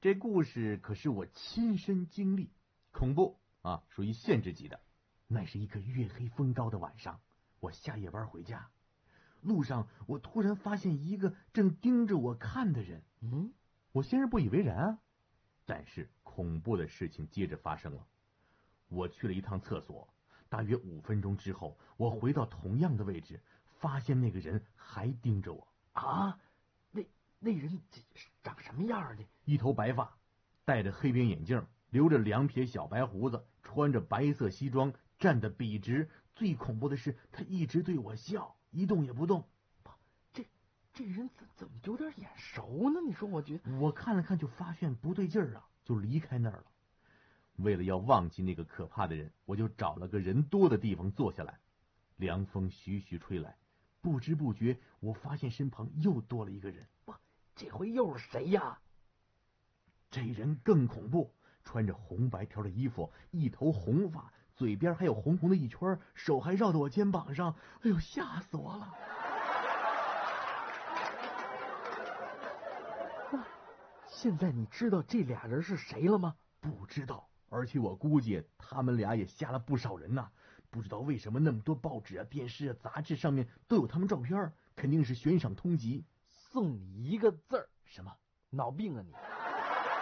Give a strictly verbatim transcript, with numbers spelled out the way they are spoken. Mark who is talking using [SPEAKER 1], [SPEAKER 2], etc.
[SPEAKER 1] 这故事可是我亲身经历，恐怖啊，属于限制级的。那是一个月黑风高的晚上，我下夜班回家，路上我突然发现一个正盯着我看的人。
[SPEAKER 2] 嗯，
[SPEAKER 1] 我先是不以为然啊，但是恐怖的事情接着发生了。我去了一趟厕所，大约五分钟之后，我回到同样的位置，发现那个人还盯着我。
[SPEAKER 2] 啊，那那人长什么样啊？这
[SPEAKER 1] 一头白发，戴着黑边眼镜，留着两撇小白胡子，穿着白色西装，站得笔直。最恐怖的是，他一直对我笑，一动也不动。
[SPEAKER 2] 这这人怎怎么有点眼熟呢？你说，我觉得
[SPEAKER 1] 我看了看，就发现不对劲儿啊，就离开那儿了。为了要忘记那个可怕的人，我就找了个人多的地方坐下来。凉风徐徐吹来，不知不觉我发现身旁又多了一个人。
[SPEAKER 2] 哇，这回又是谁呀？
[SPEAKER 1] 这人更恐怖，穿着红白条的衣服，一头红发，嘴边还有红红的一圈，手还绕到我肩膀上。哎呦，吓死我了！
[SPEAKER 2] 那现在你知道这俩人是谁了吗？
[SPEAKER 1] 不知道，而且我估计他们俩也吓了不少人呐、啊。不知道为什么那么多报纸啊、电视啊、杂志上面都有他们照片，肯定是悬赏通缉。
[SPEAKER 2] 送你一个字儿，
[SPEAKER 1] 什么？
[SPEAKER 2] 脑病啊你！